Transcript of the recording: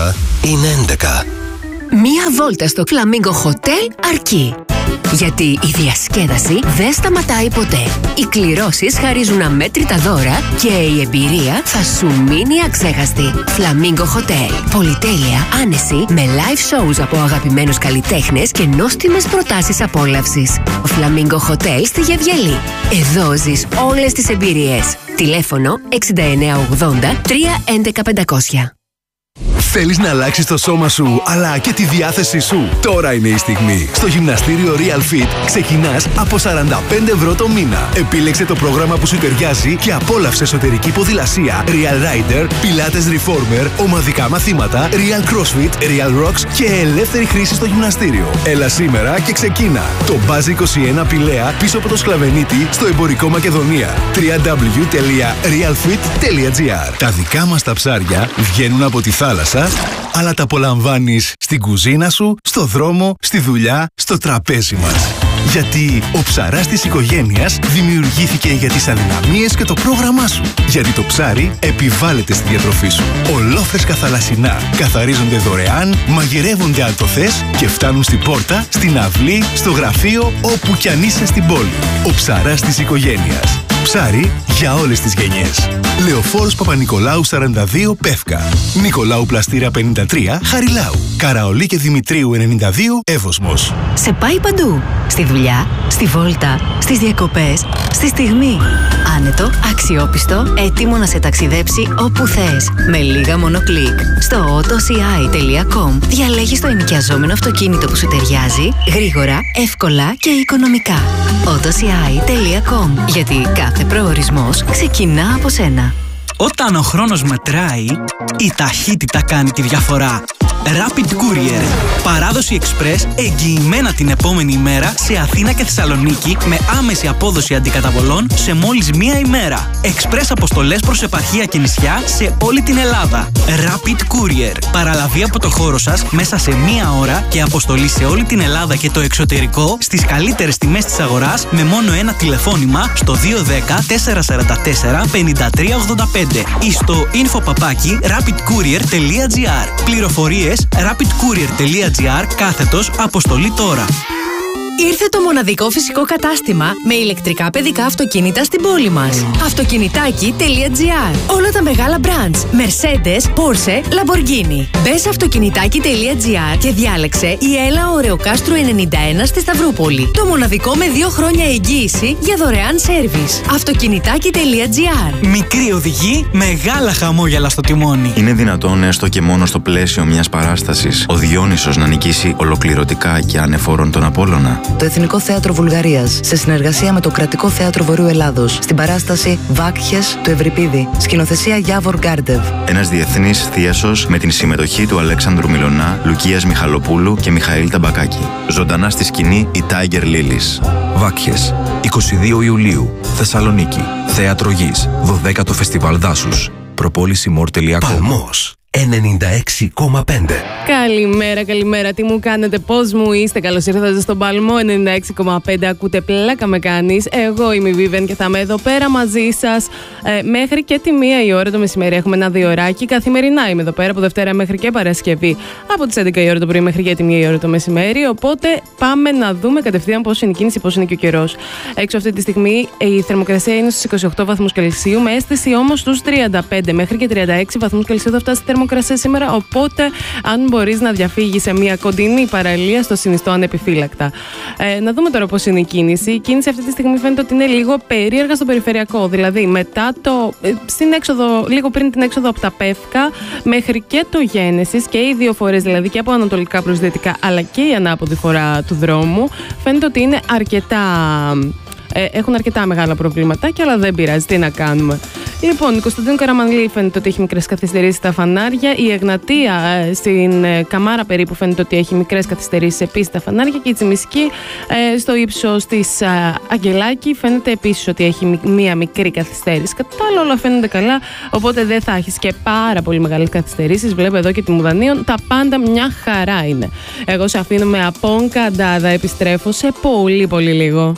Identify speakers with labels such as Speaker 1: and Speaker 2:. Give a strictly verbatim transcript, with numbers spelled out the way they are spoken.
Speaker 1: δώδεκα είναι έντεκα.
Speaker 2: Μία βόλτα στο Flamingo Hotel αρκεί. Γιατί η διασκέδαση δεν σταματάει ποτέ. Οι κληρώσεις χαρίζουν αμέτρητα δώρα και η εμπειρία θα σου μείνει αξέχαστη. Flamingo Hotel. Πολυτέλεια, άνεση, με live shows από αγαπημένους καλλιτέχνες και νόστιμες προτάσεις απόλαυσης. Flamingo Hotel στη Γευγελή. Εδώ ζεις όλες τις εμπειρίες. Τηλέφωνο έξι εννιά ογδόντα τρία έντεκα πεντακόσια.
Speaker 3: Θέλεις να αλλάξεις το σώμα σου, αλλά και τη διάθεσή σου? Τώρα είναι η στιγμή. Στο γυμναστήριο Real Fit ξεκινάς από σαράντα πέντε ευρώ το μήνα. Επίλεξε το πρόγραμμα που σου ταιριάζει και απόλαυσε εσωτερική ποδηλασία, Real Rider, Pilates Reformer, ομαδικά μαθήματα, Real CrossFit, Real Rocks και ελεύθερη χρήση στο γυμναστήριο. Έλα σήμερα και ξεκίνα. Το Μπάζ είκοσι ένα Πηλαία πίσω από το Σκλαβενίτη στο εμπορικό Μακεδονία. double-u double-u double-u τελεία real fit τελεία gr. Τα δικά μας τα ψάρια βγαίνουν από τη θάλασσα, αλλά τα απολαμβάνεις στην κουζίνα σου, στο δρόμο, στη δουλειά, στο τραπέζι μας. Γιατί ο ψαράς της οικογένειας δημιουργήθηκε για τις αδυναμίες και το πρόγραμμά σου. Γιατί το ψάρι επιβάλλεται στη διατροφή σου. Ολόφρεσκα θαλασσινά καθαρίζονται δωρεάν, μαγειρεύονται αν το θες και φτάνουν στην πόρτα, στην αυλή, στο γραφείο, όπου κι αν είσαι στην πόλη. Ο ψαράς της οικογένειας. Ψάρι για όλες τις γενιές. Λεωφόρος Παπα-Νικολάου σαράντα δύο Πεύκα. Νικολάου Πλαστήρα πενήντα τρία Χαριλάου. Καραολί και Δημητρίου ενενήντα δύο Εύωσμος.
Speaker 2: Σε πάει παντού. Στη δουλειά, στη βόλτα, στις διακοπές, στη στιγμή. Άνετο, αξιόπιστο, έτοιμο να σε ταξιδέψει όπου θες. Με λίγα μόνο κλικ. Στο autoci τελεία com διαλέγεις το ενοικιαζόμενο αυτοκίνητο που σου ταιριάζει, γρήγορα, εύκολα και οικονομικά. autoci τελεία com. Γιατί κάθε προορισμός ξεκινά από σένα.
Speaker 4: Όταν ο χρόνος μετράει, η ταχύτητα κάνει τη διαφορά. Rapid Courier. Παράδοση Express εγγυημένα την επόμενη ημέρα σε Αθήνα και Θεσσαλονίκη με άμεση απόδοση αντικαταβολών σε μόλις μία ημέρα. Express αποστολές προς επαρχία και νησιά σε όλη την Ελλάδα. Rapid Courier. Παραλαβή από το χώρο σας μέσα σε μία ώρα και αποστολή σε όλη την Ελλάδα και το εξωτερικό στις καλύτερες τιμές της αγοράς με μόνο ένα τηλεφώνημα στο δύο ένα μηδέν τέσσερα τέσσερα τέσσερα πέντε τρία ογδόντα πέντε ή στο info παπάκι rapidcourier τελεία gr. Πληροφορίες rapidcourier τελεία gr κάθετος αποστολή τώρα.
Speaker 2: Ήρθε το μοναδικό φυσικό κατάστημα με ηλεκτρικά παιδικά αυτοκίνητα στην πόλη μας. Αυτοκινητάκι τελεία gr. Όλα τα μεγάλα brands. Mercedes, Porsche, Lamborghini. Μπες σε αυτοκινητάκι τελεία gr και διάλεξε η Έλα Ωρεοκάστρου ενενήντα ένα στη Σταυρούπολη. Το μοναδικό με δύο χρόνια εγγύηση για δωρεάν σέρβις. Αυτοκινητάκι τελεία gr.
Speaker 4: Μικρή οδηγή, μεγάλα χαμόγελα στο τιμόνι.
Speaker 5: Είναι δυνατόν έστω και μόνο στο πλαίσιο μιας παράστασης ο Διόνυσος να νικήσει ολοκληρωτικά και ανεφόρον τον Απόλλωνα?
Speaker 6: Το Εθνικό Θέατρο Βουλγαρίας, σε συνεργασία με το Κρατικό Θέατρο Βορείου Ελλάδος, στην παράσταση Βάκχες του Ευρυπίδη, σκηνοθεσία Γιάβορ Γκάρντεβ.
Speaker 5: Ένας διεθνής θίασος με την συμμετοχή του Αλέξανδρου Μιλωνά, Λουκίας Μιχαλοπούλου και Μιχαήλ Ταμπακάκη. Ζωντανά στη σκηνή η Tiger Lilies.
Speaker 7: Βάκχες, εικοστή δεύτερη Ιουλίου, Θεσσαλονίκη. Θέατρο Γης, δωδέκατο Φεστιβάλ Δάσους. προπόληση μορ τελεία κομ.
Speaker 1: Παλμός ενενήντα έξι κόμμα πέντε.
Speaker 8: Καλημέρα, καλημέρα. Τι μου κάνετε, πώς μου είστε? Καλώς ήρθατε στον Παλμό ενενήντα έξι κόμμα πέντε. Ακούτε πλάκα με κάνεις. Εγώ είμαι η Vivian και θα είμαι εδώ πέρα μαζί σας ε, μέχρι και τη μία η ώρα το μεσημέρι. Έχουμε ένα διωράκι. Καθημερινά είμαι εδώ πέρα από Δευτέρα μέχρι και Παρασκευή. Από τις έντεκα η ώρα το πρωί μέχρι και τη μία η ώρα το μεσημέρι. Οπότε πάμε να δούμε κατευθείαν πώς είναι η κίνηση, πώς είναι και ο καιρός. Έξω αυτή τη στιγμή η θερμοκρασία είναι στους είκοσι οκτώ βαθμούς Κελσίου, με αίσθηση όμως στους τριάντα πέντε μέχρι και τριάντα έξι βαθμούς Κελσίου θα φτάσει η θερμοκρασία σήμερα. Οπότε, αν μπορείς να διαφύγεις σε μια κοντινή παραλία, στο συνιστώ ανεπιφύλακτα. Ε, να δούμε τώρα πώς είναι η κίνηση. Η κίνηση αυτή τη στιγμή φαίνεται ότι είναι λίγο περίεργα στο περιφερειακό. Δηλαδή, μετά το, ε, στην έξοδο, λίγο πριν την έξοδο από τα Πεύκα μέχρι και το Γένεσης, και οι δύο φορές, δηλαδή και από ανατολικά προς δυτικά, αλλά και η ανάποδη φορά του δρόμου, φαίνεται ότι είναι αρκετά. Ε, έχουν αρκετά μεγάλα προβληματάκια, αλλά δεν πειράζει, τι να κάνουμε. Λοιπόν, η Κωνσταντίνου Καραμανλή φαίνεται ότι έχει μικρές καθυστερήσεις στα φανάρια. Η Εγνατία ε, στην ε, Καμάρα περίπου φαίνεται ότι έχει μικρές καθυστερήσεις επίσης στα φανάρια. Και η Τσιμισκή ε, στο ύψος της ε, Αγγελάκη φαίνεται επίσης ότι έχει μία μικρή καθυστέρηση. Κατά τα άλλα, όλα φαίνονται καλά, οπότε δεν θα έχεις και πάρα πολύ μεγάλες καθυστερήσεις. Βλέπω εδώ και τη Μουδανίων, τα πάντα μια χαρά είναι. Εγώ σε αφήνω με απόν καντάδα, επιστρέφω σε πολύ πολύ λίγο.